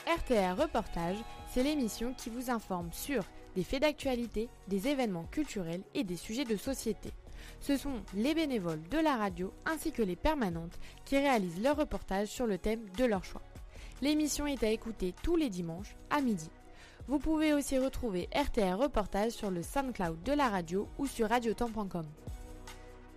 RTR Reportage, c'est l'émission qui vous informe sur des faits d'actualité, des événements culturels et des sujets de société. Ce sont les bénévoles de la radio ainsi que les permanentes qui réalisent leurs reportages sur le thème de leur choix. L'émission est à écouter tous les dimanches à midi. Vous pouvez aussi retrouver RTR Reportage sur le SoundCloud de la radio ou sur radiotemps.com.